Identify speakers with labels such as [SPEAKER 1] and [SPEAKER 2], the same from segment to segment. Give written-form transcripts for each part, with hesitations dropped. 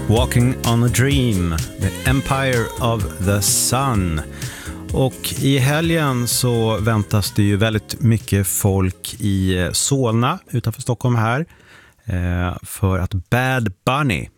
[SPEAKER 1] Walking on a Dream, The Empire of the Sun. Och i helgen så väntas det ju väldigt mycket folk i Solna utanför Stockholm här för att Bad Bunny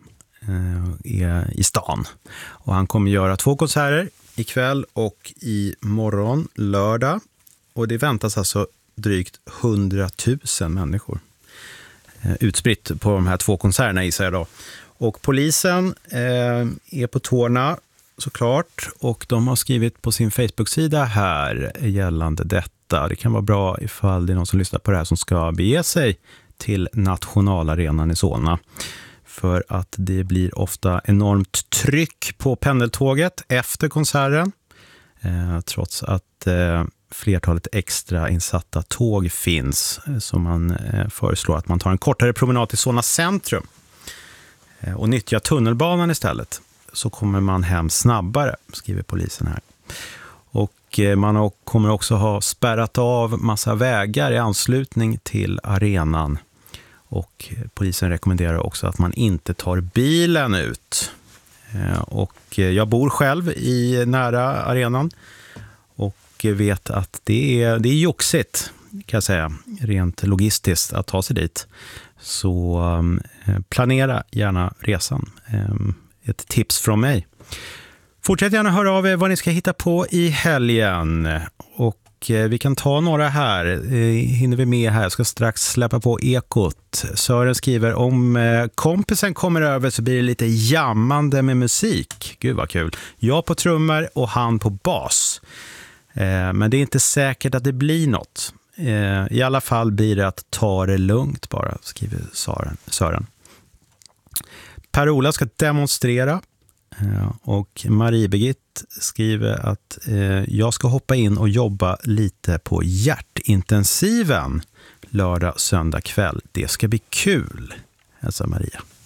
[SPEAKER 1] är i stan. Och han kommer göra 2 konserter ikväll och i morgon lördag. Och det väntas alltså drygt 100 000 människor utspritt på de här 2 konserterna i sig då. Och polisen är på tårna såklart, och de har skrivit på sin Facebook-sida här gällande detta. Det kan vara bra ifall det är någon som lyssnar på det här som ska bege sig till nationalarenan i Solna. För att det blir ofta enormt tryck på pendeltåget efter konserten. Trots att flertalet extra insatta tåg finns, så man föreslår att man tar en kortare promenad till Solna centrum och nyttjar tunnelbanan istället, så kommer man hem snabbare, skriver polisen här. Och man kommer också ha spärrat av massa vägar i anslutning till arenan, och polisen rekommenderar också att man inte tar bilen ut. Och jag bor själv i nära arenan och vet att det är joxigt, kan jag säga, rent logistiskt att ta sig dit. Så planera gärna resan. Ett tips från mig. Fortsätt gärna höra av er vad ni ska hitta på i helgen. Och vi kan ta några här. Hinner vi med här? Jag ska strax släppa på Ekot. Sören skriver, om kompisen kommer över så blir det lite jammande med musik. Gud vad kul. Jag på trummor och han på bas. Men det är inte säkert att det blir något. I alla fall blir det att ta det lugnt bara, skriver Sören. Per-Ola ska demonstrera, och Marie-Birgit skriver att jag ska hoppa in och jobba lite på hjärtintensiven lördag, söndag kväll. Det ska bli kul, hälsar Maria.